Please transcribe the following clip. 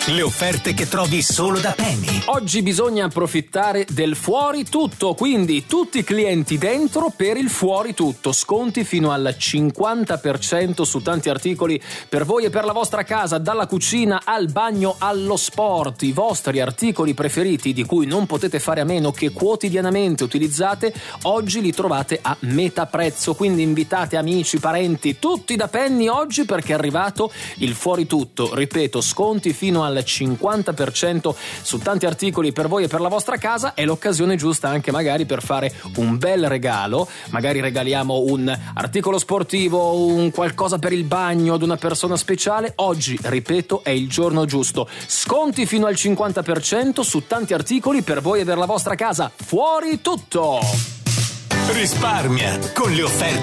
Le offerte che trovi solo da Penny. Oggi bisogna approfittare del fuori tutto, quindi tutti i clienti dentro per il fuori tutto. Sconti fino al 50% su tanti articoli per voi e per la vostra casa, dalla cucina al bagno allo sport. I vostri articoli preferiti di cui non potete fare a meno, che quotidianamente utilizzate, oggi li trovate a metà prezzo. Quindi invitate amici, parenti, tutti da Penny oggi, perché è arrivato il fuori tutto. Ripeto, sconti fino al 50% su tanti articoli per voi e per la vostra casa. È l'occasione giusta anche magari per fare un bel regalo. Magari regaliamo un articolo sportivo, un qualcosa per il bagno ad una persona speciale. Oggi, ripeto, è il giorno giusto. Sconti fino al 50% su tanti articoli per voi e per la vostra casa. Fuori tutto! Risparmia con le offerte